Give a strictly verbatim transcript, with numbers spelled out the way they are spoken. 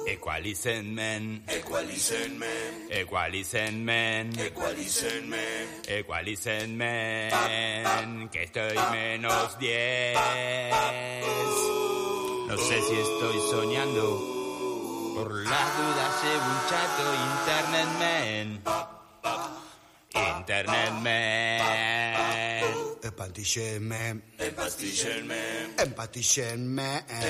Equalicen men, Equalicen men, equalicen men, equalicen men, equalicen men, que estoy menos diez. No sé si estoy soñando, por las dudas llevo un chato. Internet men, internet men. Empaticien men, empastillen men. empaticien men.